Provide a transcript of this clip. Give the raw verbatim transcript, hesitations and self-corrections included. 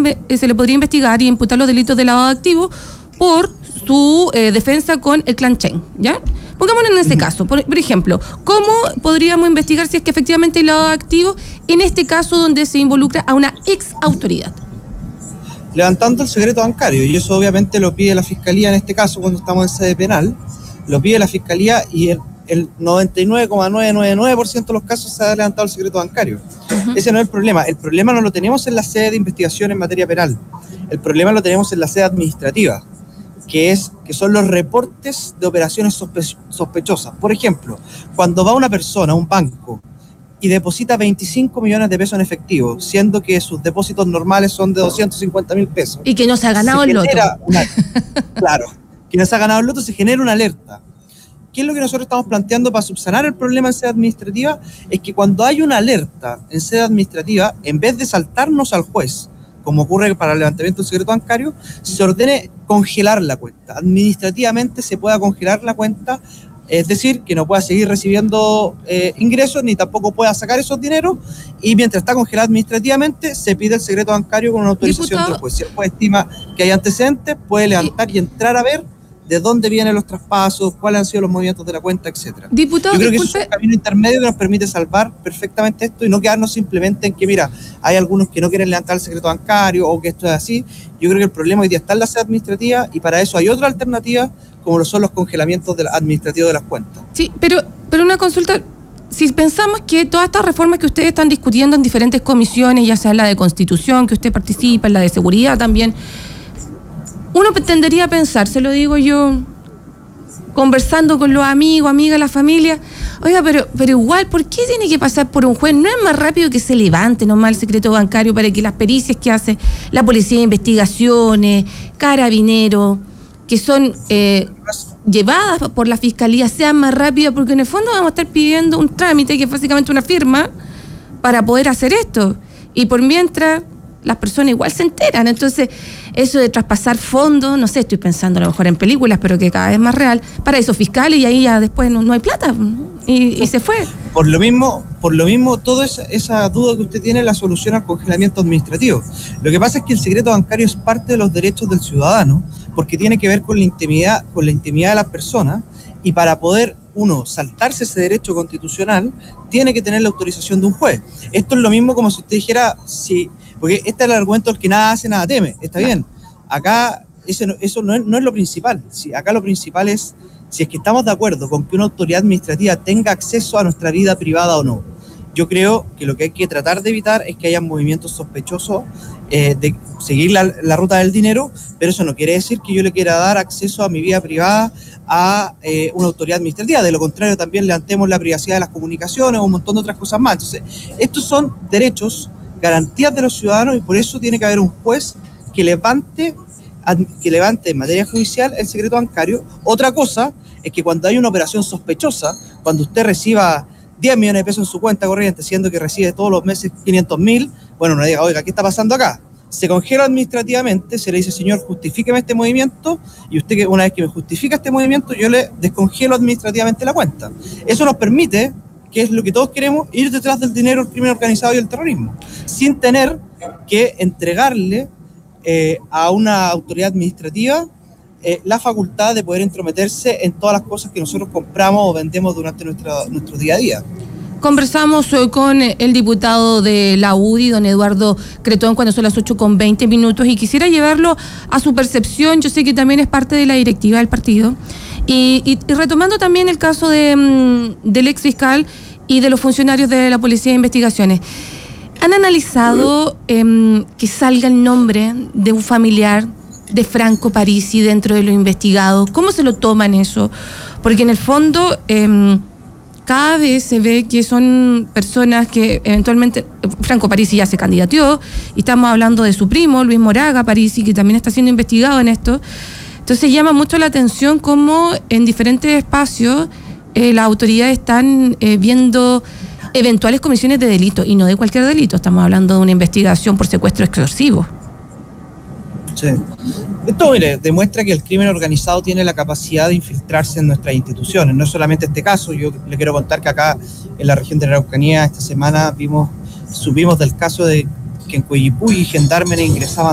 se le podría investigar y imputar los delitos de lavado de activos por su eh, defensa con el clan Chen, ¿ya? Pongámonos en ese uh-huh. caso, por, por ejemplo, ¿cómo podríamos investigar si es que efectivamente hay lavado de activos en este caso donde se involucra a una ex autoridad? Levantando el secreto bancario, y eso obviamente lo pide la Fiscalía en este caso cuando estamos en sede penal, lo pide la Fiscalía y el, el noventa y nueve coma novecientos noventa y nueve por ciento de los casos se ha levantado el secreto bancario. Uh-huh. Ese no es el problema, el problema no lo tenemos en la sede de investigación en materia penal, el problema lo tenemos en la sede administrativa, que es que son los reportes de operaciones sospe- sospechosas. Por ejemplo, cuando va una persona a un banco y deposita veinticinco millones de pesos en efectivo, siendo que sus depósitos normales son de doscientos cincuenta mil pesos. Y que no se ha ganado el loto. Una, claro, que no se ha ganado el loto, se genera una alerta. ¿Qué es lo que nosotros estamos planteando para subsanar el problema en sede administrativa? Es que cuando hay una alerta en sede administrativa, en vez de saltarnos al juez, como ocurre para el levantamiento del secreto bancario, se ordene congelar la cuenta. Administrativamente se pueda congelar la cuenta, es decir, que no pueda seguir recibiendo eh, ingresos ni tampoco pueda sacar esos dineros, y mientras está congelada administrativamente se pide el secreto bancario con una autorización Diputado. del juez. Si el juez estima que hay antecedentes, puede levantar y entrar a ver de dónde vienen los traspasos, cuáles han sido los movimientos de la cuenta, etcétera. Diputado, Yo creo disculpe. que es un camino intermedio que nos permite salvar perfectamente esto y no quedarnos simplemente en que, mira, hay algunos que no quieren levantar el secreto bancario o que esto es así. Yo creo que el problema hoy día está en la sede administrativa y para eso hay otra alternativa, como lo son los congelamientos de la, administrativos de las cuentas. Sí, pero, pero una consulta, si pensamos que todas estas reformas que ustedes están discutiendo en diferentes comisiones, ya sea en la de Constitución, que usted participa, en la de Seguridad también, uno tendería a pensar, se lo digo yo, conversando con los amigos, amigas, la familia, oiga, pero, pero igual, ¿por qué tiene que pasar por un juez? ¿No es más rápido que se levante nomás el secreto bancario para que las pericias que hace la Policía de Investigaciones, Carabineros, que son eh, llevadas por la Fiscalía, sean más rápidas? Porque en el fondo vamos a estar pidiendo un trámite que es básicamente una firma para poder hacer esto. Y por mientras, las personas igual se enteran. Entonces, eso de traspasar fondos, no sé, estoy pensando a lo mejor en películas, pero que cada vez más real, para esos fiscales, y ahí ya después no, no hay plata, y, y se fue. Por lo mismo, por lo mismo, toda esa, esa duda que usted tiene la soluciona al congelamiento administrativo. Lo que pasa es que el secreto bancario es parte de los derechos del ciudadano, porque tiene que ver con la intimidad, con la intimidad de las personas, y para poder uno saltarse ese derecho constitucional, tiene que tener la autorización de un juez. Esto es lo mismo como si usted dijera, si, porque este es el argumento del que nada hace, nada teme, está bien. Acá eso no, eso no, es, no es lo principal. Si, acá lo principal es si es que estamos de acuerdo con que una autoridad administrativa tenga acceso a nuestra vida privada o no. Yo creo que lo que hay que tratar de evitar es que haya movimientos sospechosos eh, de seguir la, la ruta del dinero, pero eso no quiere decir que yo le quiera dar acceso a mi vida privada a eh, una autoridad administrativa. De lo contrario, también levantemos la privacidad de las comunicaciones o un montón de otras cosas más. Entonces, estos son derechos, garantías de los ciudadanos, y por eso tiene que haber un juez que levante, que levante en materia judicial el secreto bancario. Otra cosa es que cuando hay una operación sospechosa, cuando usted reciba diez millones de pesos en su cuenta corriente, siendo que recibe todos los meses quinientos mil, bueno, no diga, oiga, ¿qué está pasando acá? Se congela administrativamente, se le dice, señor, justifíqueme este movimiento, y usted, que una vez que me justifica este movimiento, yo le descongelo administrativamente la cuenta. Eso nos permite, que es lo que todos queremos, ir detrás del dinero del crimen organizado y el terrorismo, sin tener que entregarle eh, a una autoridad administrativa eh, la facultad de poder entrometerse en todas las cosas que nosotros compramos o vendemos durante nuestra, nuestro día a día. Conversamos hoy con el diputado de la U D I, don Eduardo Cretón, cuando son las ocho con veinte minutos, y quisiera llevarlo a su percepción. Yo sé que también es parte de la directiva del partido. Y, y, y retomando también el caso de, del ex fiscal y de los funcionarios de la Policía de Investigaciones. ¿Han analizado eh, que salga el nombre de un familiar de Franco Parisi dentro de los investigados? ¿Cómo se lo toman eso? Porque en el fondo eh, cada vez se ve que son personas que eventualmente, Franco Parisi ya se candidateó, y estamos hablando de su primo, Luis Moraga Parisi, que también está siendo investigado en esto. Entonces llama mucho la atención cómo en diferentes espacios eh, las autoridades están eh, viendo eventuales comisiones de delito, y no de cualquier delito, estamos hablando de una investigación por secuestro extorsivo. Sí. Esto, mire, demuestra que el crimen organizado tiene la capacidad de infiltrarse en nuestras instituciones. No es solamente este caso. Yo le quiero contar que acá en la región de la Araucanía esta semana vimos, supimos del caso de que en Coyipulli gendarmes ingresaban